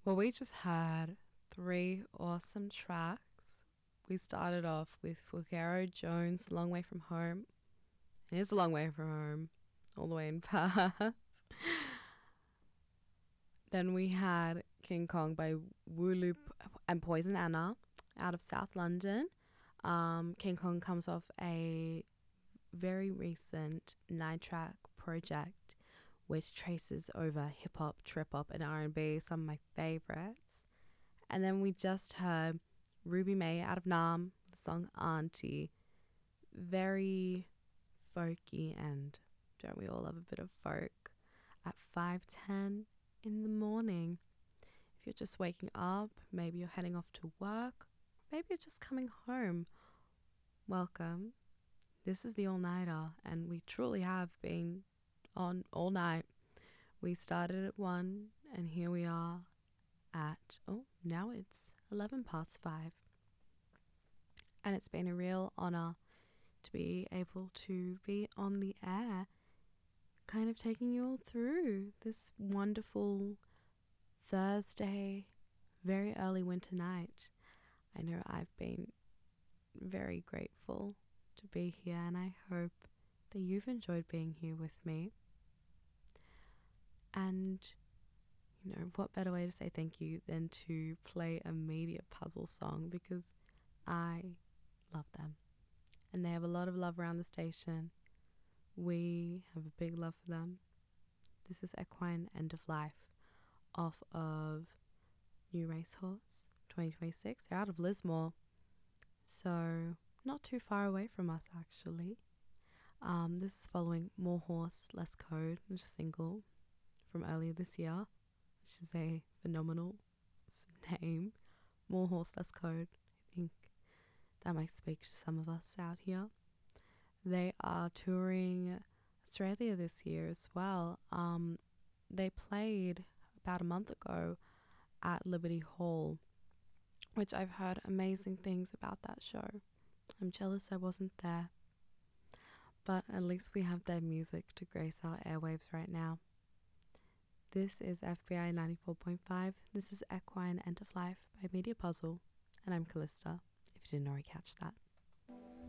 Well, we just had three awesome tracks. We started off with Fugero Jones, Long Way From Home. It is a long way from home, all the way in Perth. Then we had King Kong by Wooloop and Poison Anna out of South London. King Kong comes off a very recent 9-track project which traces over hip hop, trip hop, and R&B, some of my favorites. And then we just heard Ruby May out of Nam, the song Auntie. Very folky, and don't we all love a bit of folk at 5:10 in the morning? If you're just waking up, maybe you're heading off to work, maybe you're just coming home, welcome. This is the all-nighter, and we truly have been on all night. We started at 1, and here we are at, now it's 11 past 5. And it's been a real honor to be able to be on the air, kind of taking you all through this wonderful Thursday, very early winter night. I know I've been very grateful to be here, and I hope that you've enjoyed being here with me. And, what better way to say thank you than to play a media puzzle song, because I love them. And they have a lot of love around the station. We have a big love for them. This is Equine End of Life off of New Racehorse 2026. They're out of Lismore, so not too far away from us actually. This is following More Horse, Less Code, which is a single from earlier this year, which is a phenomenal name. More Horse, Less Code. I think that might speak to some of us out here. They are touring Australia this year as well. They played about a month ago at Liberty Hall, which I've heard amazing things about that show. I'm jealous I wasn't there. But at least we have their music to grace our airwaves right now. This is FBI 94.5. This is Equine End of Life by Media Puzzle, and I'm Callista, if you didn't already catch that.